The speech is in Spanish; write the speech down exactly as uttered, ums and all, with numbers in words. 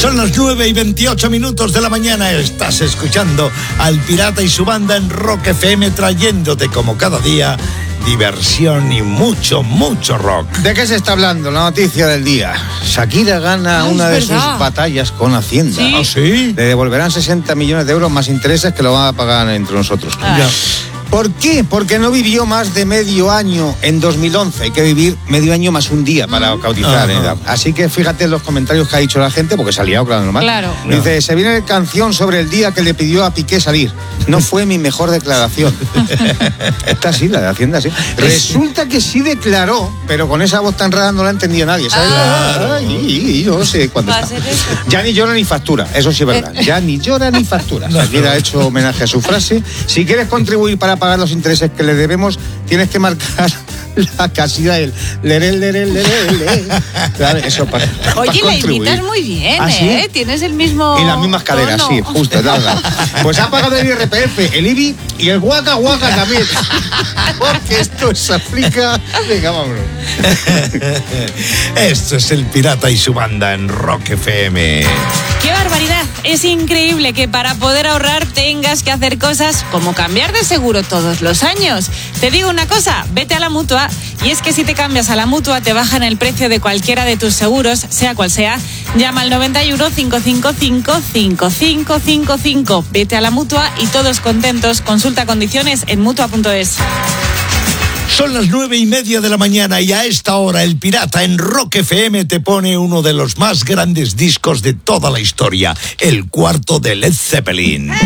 Son las nueve y veintiocho minutos de la mañana. Estás escuchando al Pirata y su banda en Rock F M, trayéndote como cada día diversión y mucho, mucho rock. ¿De qué se está hablando? La noticia del día. Shakira gana Ay, una de verdad. sus batallas con Hacienda. Sí. ¿Ah, sí? Le devolverán sesenta millones de euros más intereses que lo van a pagar entre nosotros. Ay. Ya. ¿Por qué? Porque no vivió más de medio año en dos mil once. Hay que vivir medio año más un día para cautizar. Ajá. ¿eh? Así que fíjate en los comentarios que ha dicho la gente, porque se ha liado, claro, normal. Claro. Dice, se viene la canción sobre el día que le pidió a Piqué salir. No fue mi mejor declaración. Esta sí, la de Hacienda, sí. Resulta que sí declaró, pero con esa voz tan rara no la ha entendido nadie, ¿sabes? Claro. Ay, yo no sé cuándo Va a está. ser eso. Ya ni llora ni factura, eso sí es verdad. Ya ni llora ni factura. Shakira ha hecho homenaje a su frase. Si quieres contribuir para pagar los intereses que le debemos, tienes que marcar la casilla del lerel, lerel, lerel, lerel. Claro, eso para, para Oye, la contribuir. imitas muy bien, ¿Ah, sí? ¿eh? Tienes el mismo Y las mismas caderas, tono. sí, justo, nada. Pues ha pagado el I R P F, el I B I y el Waka Waka también. Porque esto es África. Venga, vámonos. Esto es el Pirata y su banda en Rock F M. ¡Qué barbaridad! Es increíble que para poder ahorrar tengas que hacer cosas como cambiar de seguro todos los años. Te digo una cosa, vete a la Mutua, y es que si te cambias a la Mutua te bajan el precio de cualquiera de tus seguros, sea cual sea. Llama al noventa y uno, cinco cinco cinco, cinco cinco cinco cinco. Vete a la Mutua y todos contentos. Consulta condiciones en mutua punto es. Son las nueve y media de la mañana y a esta hora el Pirata en Rock F M te pone uno de los más grandes discos de toda la historia, el cuarto de Led Zeppelin.